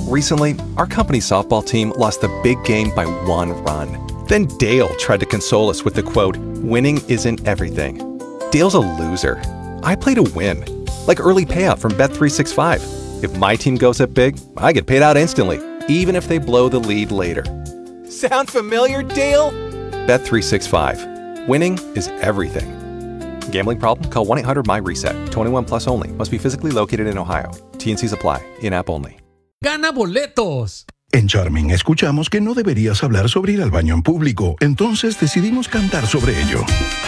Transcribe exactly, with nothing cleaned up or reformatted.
Recently, our company's softball team lost the big game by one run. Then Dale tried to console us with the quote, "Winning isn't everything." Dale's a loser. I play to win. Like early payout from Bet three sixty-five. If my team goes up big, I get paid out instantly, even if they blow the lead later. Sound familiar, Dale? Bet three sixty-five. Winning is everything. Gambling problem? Call one eight hundred M Y reset. twenty-one plus only. Must be physically located in Ohio. T and C's apply. In-app only. ¡Gana boletos! En Charming escuchamos que no deberías hablar sobre ir al baño en público, entonces decidimos cantar sobre ello.